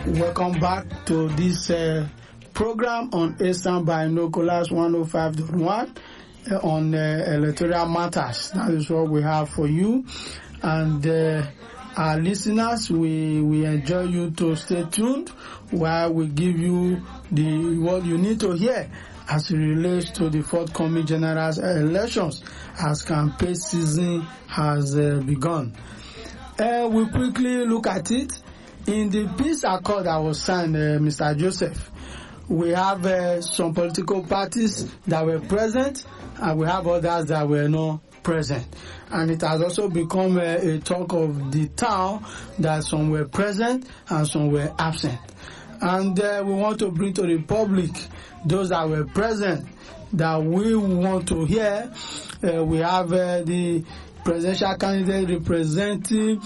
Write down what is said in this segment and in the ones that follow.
Welcome back to this program on Eastern Binoculars 105.1 on electoral matters. That is what we have for you. And our listeners, we enjoy you to stay tuned while we give you what you need to hear as it relates to the forthcoming general elections as campaign season has begun. We quickly look at it. In the peace accord that was signed, Mr. Joseph, we have some political parties that were present and we have others that were not present. And it has also become a talk of the town that some were present and some were absent. And we want to bring to the public those that were present that we want to hear. We have the presidential candidate representing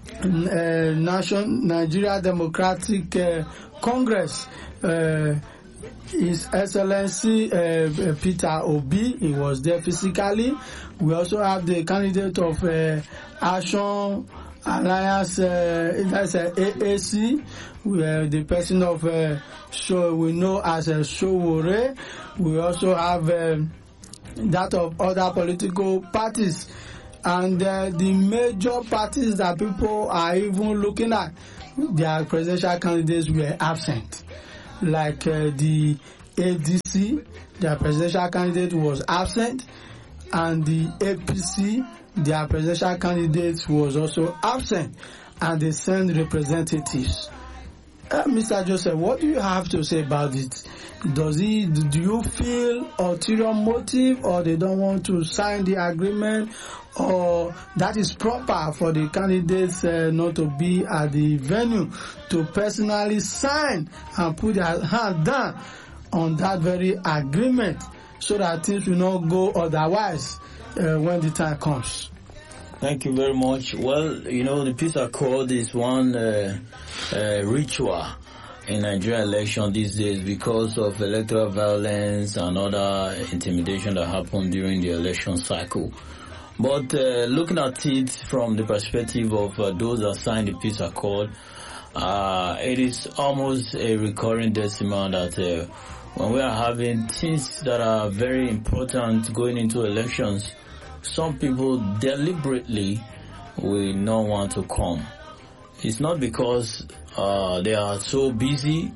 Nigeria Democratic Congress, His Excellency Peter Obi. He was there physically. We also have the candidate of Action Alliance, that's AAC, the person of we know as Sowore. We also have that of other political parties. And the major parties that people are even looking at, their presidential candidates were absent. Like the ADC, their presidential candidate was absent, and the APC, their presidential candidate was also absent, and they sent representatives. Mr. Joseph, what do you have to say about it? Do you feel ulterior motive, or they don't want to sign the agreement, or that is proper for the candidates not to be at the venue to personally sign and put their hand down on that very agreement so that things will not go otherwise when the time comes? Thank you very much. Well, the peace accord is one ritual in Nigerian election these days because of electoral violence and other intimidation that happened during the election cycle. But looking at it from the perspective of those that signed the peace accord, it is almost a recurring decimal that when we are having things that are very important going into elections, some people deliberately will not want to come. It's not because they are so busy,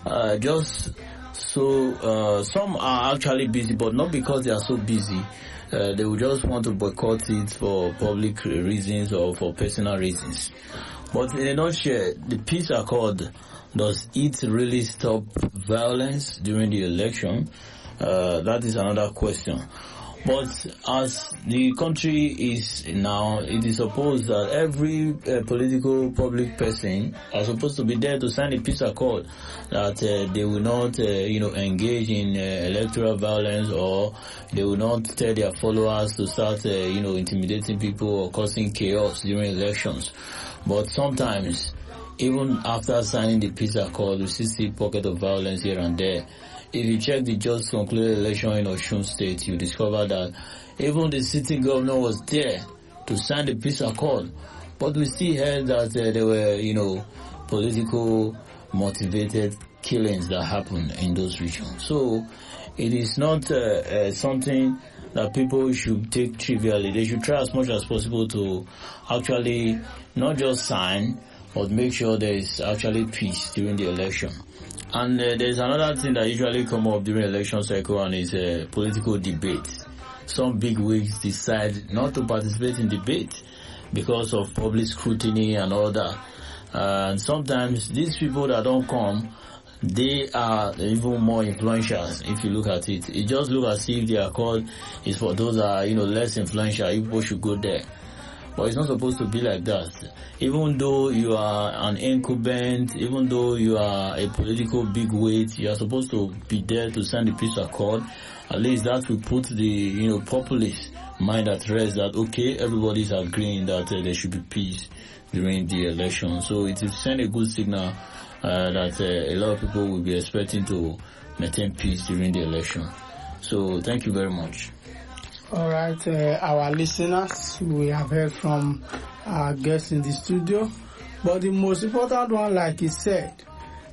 some are actually busy, but not because they are so busy. They will just want to boycott it for public reasons or for personal reasons. But in a nutshell, the peace accord, does it really stop violence during the election? That is another question. But as the country is now, it is supposed that every political public person are supposed to be there to sign a peace accord, that they will not, engage in electoral violence, or they will not tell their followers to start, intimidating people or causing chaos during elections. But sometimes, even after signing the peace accord, we still see pockets of violence here and there. If you check the just concluded election in Osun State, you discover that even the sitting governor was there to sign the peace accord. But we still heard that there were, political motivated killings that happened in those regions. So it is not something that people should take trivially. They should try as much as possible to actually not just sign, but make sure there is actually peace during the election. And there's another thing that usually come up during election cycle, and is political debate. Some big wigs decide not to participate in debate because of public scrutiny and all that. And sometimes these people that don't come, they are even more influential. If you look at it, it just looks as if the accord is for those that are, less influential. People should go there. But it's not supposed to be like that. Even though you are an incumbent, even though you are a political bigweight, you are supposed to be there to sign the peace accord. At least that will put the, populace mind at rest that, okay, everybody is agreeing that there should be peace during the election. So it will send a good signal that a lot of people will be expecting to maintain peace during the election. So thank you very much. All right, our listeners, we have heard from our guests in the studio, but the most important one, like he said,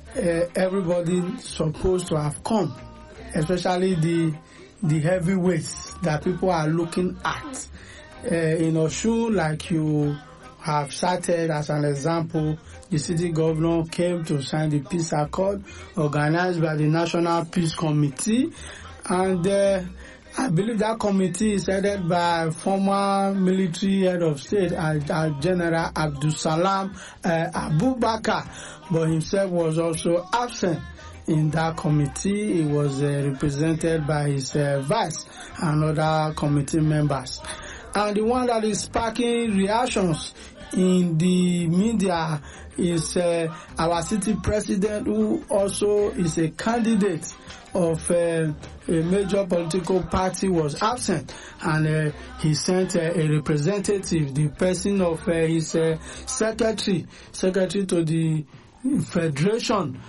everybody supposed to have come, especially the heavyweights that people are looking at. In Osun, like you have cited as an example, the city governor came to sign the peace accord organized by the National Peace Committee, and I believe that committee is headed by former military head of state, General Abdulsalam Abubakar, but himself was also absent in that committee. He was represented by his vice and other committee members. And the one that is sparking reactions in the media is our city president, who also is a candidate of a major political party, was absent, and he sent a representative, the person of his secretary to the federation,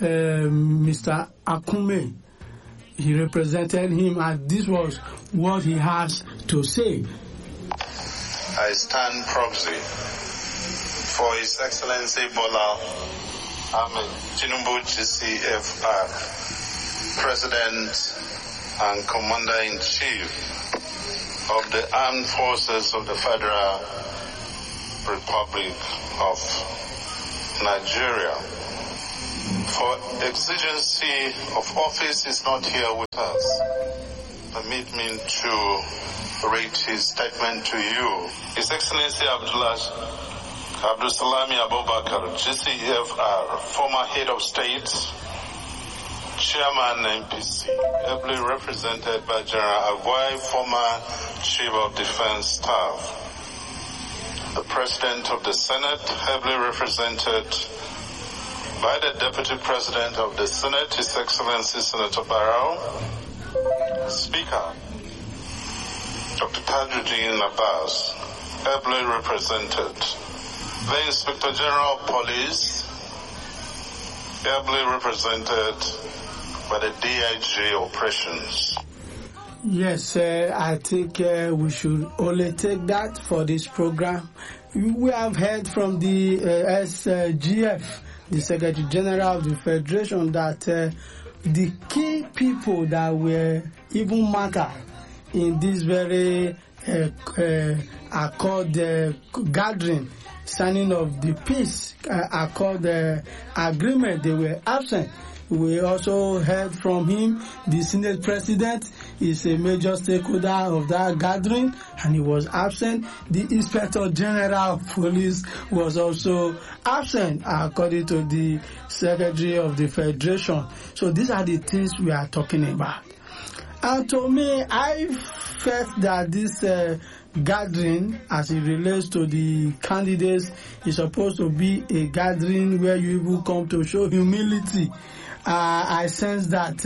Mr. Akume. He represented him, and this was what he has to say. I stand proxy for His Excellency Bola Ahmed Tinubu GCFR, President and Commander-in-Chief of the Armed Forces of the Federal Republic of Nigeria. For exigency of office is not here with us. Permit me to read his statement to you. His Excellency Abdulsalami Abubakar, GCFR, former head of state, chairman MPC, ably represented by General Agwai, former chief of defense staff, the president of the Senate, ably represented by the deputy president of the Senate, His Excellency Senator Barrow, Speaker Dr. Tajuddin Abbas, ably represented. The Inspector General of Police, ably represented by the DIG Operations. Yes, I think we should only take that for this program. We have heard from the SGF, the Secretary General of the Federation, that the key people that were even matter in this very accord gathering, signing of the peace accord agreement, they were absent. We also heard from him, the Senate President is a major stakeholder of that gathering, and he was absent. The Inspector General of Police was also absent, according to the Secretary of the Federation. So these are the things we are talking about. And to me, I felt that this gathering, as it relates to the candidates, is supposed to be a gathering where you will come to show humility. I sense that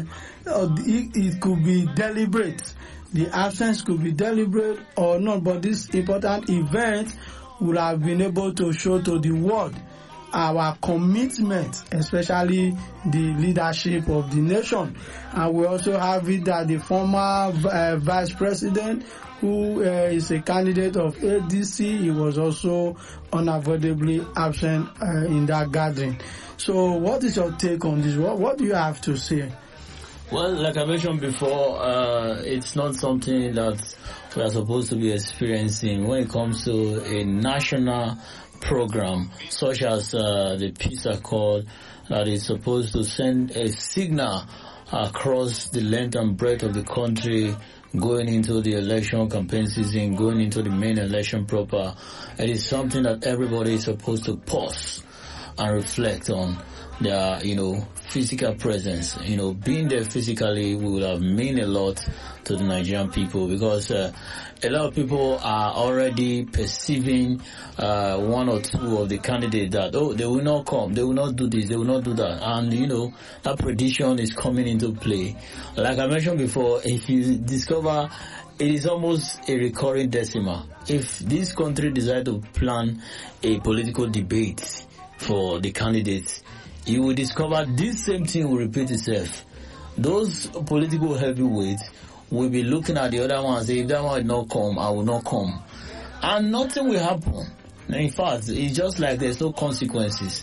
it could be deliberate. The absence could be deliberate or not, but this important event will have been able to show to the world our commitment, especially the leadership of the nation. And we also have it that the former vice president, who is a candidate of ADC, he was also unavoidably absent in that gathering. So what is your take on this? What do you have to say? Well, like I mentioned before, it's not something that we are supposed to be experiencing when it comes to a national program such as the Peace Accord that is supposed to send a signal across the length and breadth of the country going into the election campaign season, going into the main election proper. It is something that everybody is supposed to pause and reflect on their, physical presence. Being there physically would have meant a lot to the Nigerian people, because a lot of people are already perceiving one or two of the candidates that, they will not come, they will not do this, they will not do that. And, that prediction is coming into play. Like I mentioned before, if you discover it is almost a recurring decimal. If this country decide to plan a political debate for the candidates, you will discover this same thing will repeat itself. Those political heavyweights will be looking at the other one and say, if that one will not come, I will not come. And nothing will happen. In fact, it's just like there's no consequences.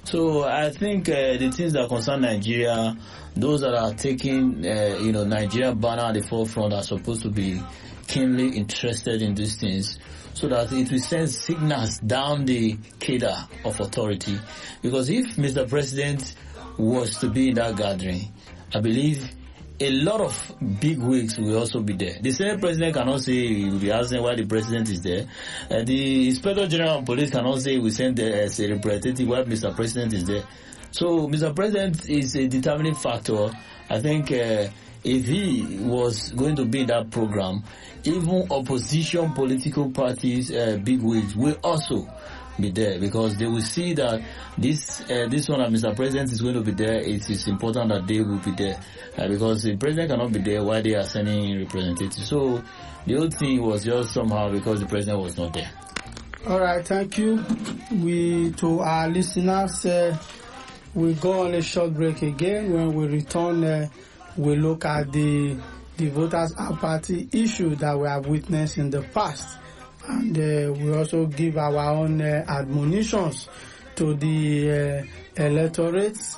So I think the things that concern Nigeria, those that are taking Nigeria banner at the forefront are supposed to be keenly interested in these things, so that it will send signals down the cadre of authority. Because if Mr. President was to be in that gathering, I believe a lot of big wigs will also be there. The Senate President cannot say he will be asking why the President is there. The Inspector General of Police cannot say we send there as a representative why Mr. President is there. So Mr. President is a determining factor. I think if he was going to be in that program, even opposition political parties, big wigs, will also be there, because they will see that this one that Mr. President is going to be there. It is important that they will be there, because the President cannot be there while they are sending representatives. So the whole thing was just somehow because the President was not there. All right, thank you. To our listeners, we go on a short break again. When we return, we look at the voters' apathy issue that we have witnessed in the past. And we also give our own admonitions to the electorates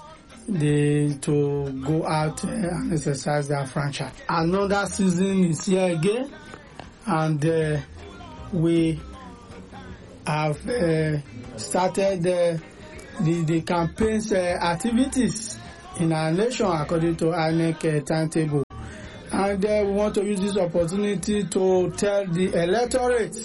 to go out and exercise their franchise. Another season is here again, and we have started the campaign's activities in our nation according to INEC timetable. And we want to use this opportunity to tell the electorate,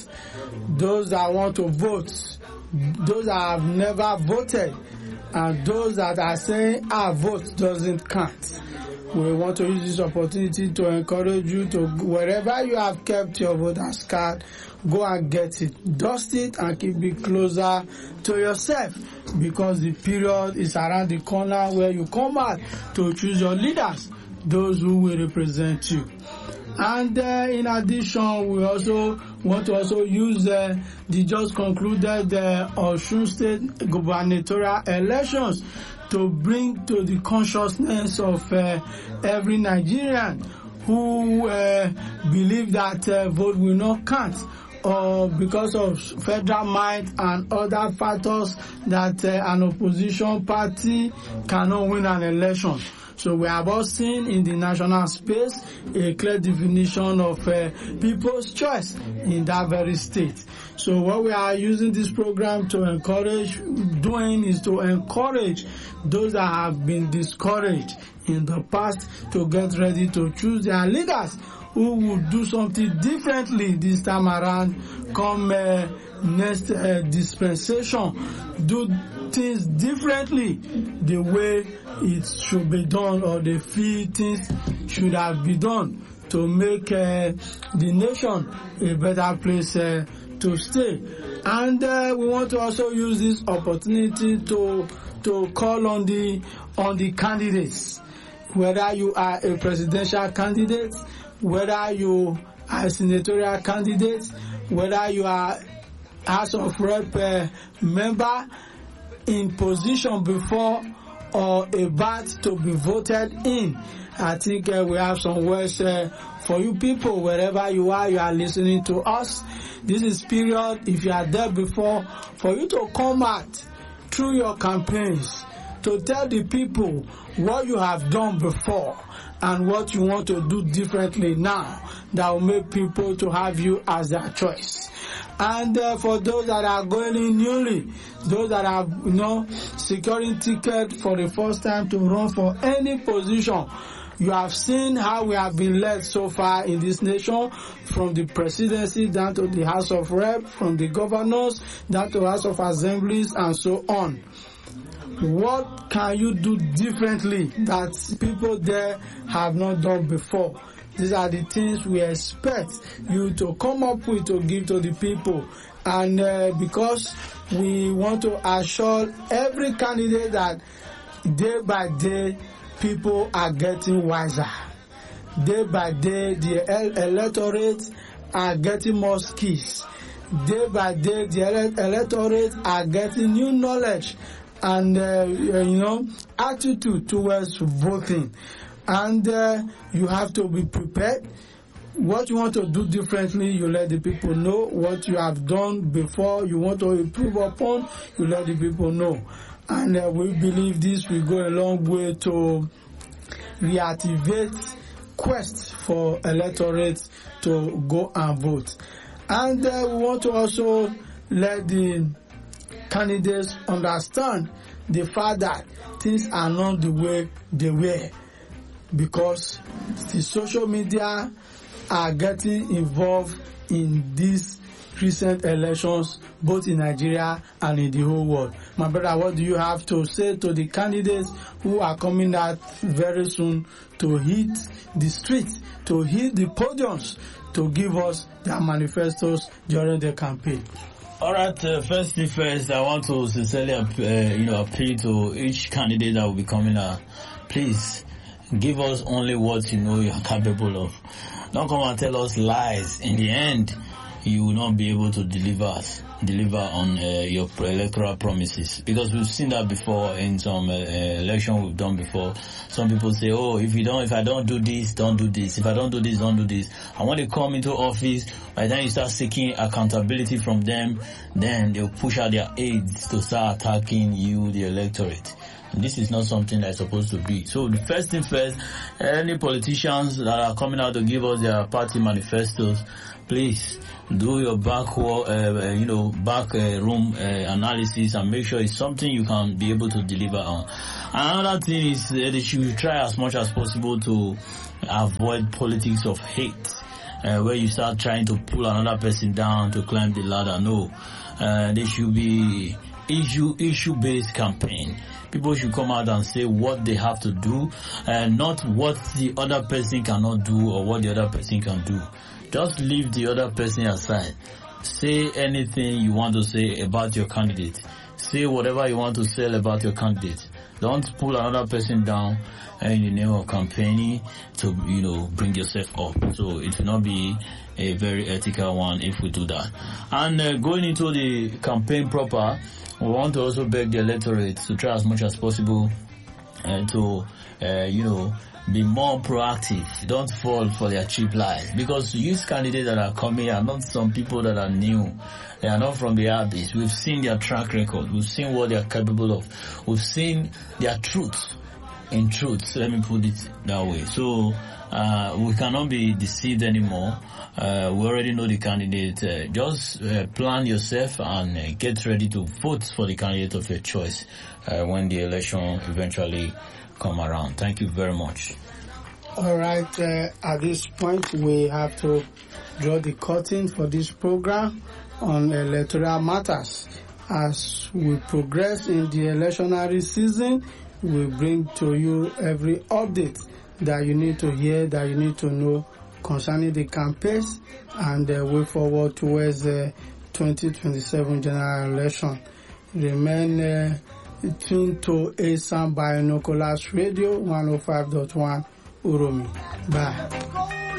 those that want to vote, those that have never voted, and those that are saying our vote doesn't count. We want to use this opportunity to encourage you to, wherever you have kept your voter's card, go and get it, dust it, and keep it closer to yourself, because the period is around the corner where you come out to choose your leaders, those who will represent you. And in addition, we also want to use the just concluded Osun State gubernatorial elections to bring to the consciousness of every Nigerian who believe that vote will not count, or because of federal might and other factors that an opposition party cannot win an election. So we have all seen in the national space a clear definition of people's choice in that very state. So what we are using this program to encourage doing is to encourage those that have been discouraged in the past to get ready to choose their leaders who will do something differently this time around come next dispensation. Do things differently the way it should be done, or the few things should have been done to make the nation a better place to stay. And we want to also use this opportunity to call on the candidates, whether you are a presidential candidate, whether you are a senatorial candidate, whether you are House of Rep member in position before or about to be voted in. I think we have some words for you people, wherever you are listening to us. This is period, if you are there before, for you to come out through your campaigns to tell the people what you have done before and what you want to do differently now that will make people to have you as their choice. And for those that are going in newly, those that are securing ticket for the first time to run for any position, you have seen how we have been led so far in this nation, from the presidency down to the House of Rep, from the governors down to House of Assemblies, and so on. What can you do differently that people there have not done before? These are the things we expect you to come up with to give to the people. And because we want to assure every candidate that day by day people are getting wiser. Day by day the electorate are getting more skills. Day by day the electorate are getting new knowledge and attitude towards voting. And you have to be prepared. What you want to do differently, you let the people know. What you have done before, you want to improve upon, you let the people know. and we believe this will go a long way to reactivate quest for electorates to go and vote. And we want to also let the candidates understand the fact that things are not the way they were, because the social media are getting involved in these recent elections, both in Nigeria and in the whole world. My brother, what do you have to say to the candidates who are coming out very soon to hit the streets, to hit the podiums, to give us their manifestos during the campaign? All right, first thing first, I want to sincerely appeal to each candidate that will be coming out. Please, give us only what you know you are capable of. Don't come and tell us lies. In the end, you will not be able to deliver on your electoral promises, because we've seen that before in some election we've done before. Some people say, oh, if I don't do this, don't do this. If I don't do this, don't do this. And when they come into office, by the time you start seeking accountability from them, then they'll push out their aides to start attacking you, the electorate. And this is not something that's supposed to be. So the first thing first, any politicians that are coming out to give us their party manifestos, please do your backroom analysis and make sure it's something you can be able to deliver on. Another thing is they should try as much as possible to avoid politics of hate, where you start trying to pull another person down to climb the ladder. No, there should be issue-based campaign. People should come out and say what they have to do, and not what the other person cannot do or what the other person can do. Just leave the other person aside. Say anything you want to say about your candidate. Say whatever you want to say about your candidate. Don't pull another person down in the name of campaigning to, bring yourself up. So it will not be a very ethical one if we do that. And going into the campaign proper, we want to also beg the electorate to try as much as possible to, be more proactive. Don't fall for their cheap lies, because youth candidates that are coming are not some people that are new. They are not from the abyss. We've seen their track record. We've seen what they are capable of. We've seen their truth. In truth, let me put it that way. So we cannot be deceived anymore. We already know the candidate. Just plan yourself and get ready to vote for the candidate of your choice when the election eventually come around. Thank you very much. All right, at this point we have to draw the curtain for this program on electoral matters. As we progress in the electionary season, we bring to you every update that you need to hear, that you need to know concerning the campaigns and the way forward towards the 2027 general election. Remain tuned to ASAM Binoculars Radio 105.1 Uromi. Bye.